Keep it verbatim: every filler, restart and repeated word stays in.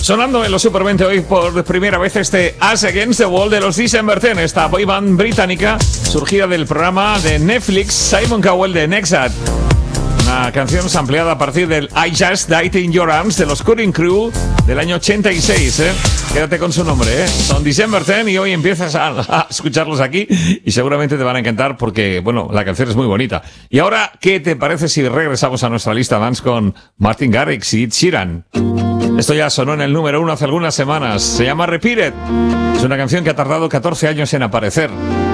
Sonando en los Super veinte hoy por primera vez este Us Against the Wall de los December ten, esta boy band británica surgida del programa de Netflix Simon Cowell de Nexat. Una canción ampliada a partir del I Just Died in Your Arms de los Cutting Crew del año ochenta y seis. ¿eh? Quédate con su nombre. ¿eh? Son December ten y hoy empiezas a, a escucharlos aquí y seguramente te van a encantar porque, bueno, la canción es muy bonita. Y ahora, ¿qué te parece si regresamos a nuestra lista dance con Martin Garrix y Ed Sheeran? Esto ya sonó en el número uno hace algunas semanas. Se llama Repeat It. Es una canción que ha tardado catorce años en aparecer.